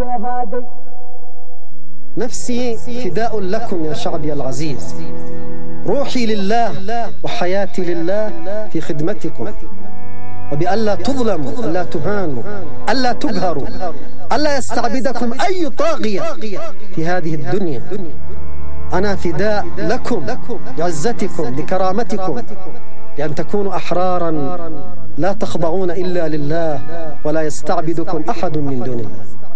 جهادي. نفسي فداء لكم يا شعبي العزيز، روحي لله وحياتي لله في خدمتكم، وبألا تظلموا، ألا تهانوا، ألا تقهروا، ألا يستعبدكم أي طاغية في هذه الدنيا. أنا فداء لكم بعزتكم بكرامتكم، لأن تكونوا أحرارا لا تخضعون إلا لله ولا يستعبدكم أحد من دون الله.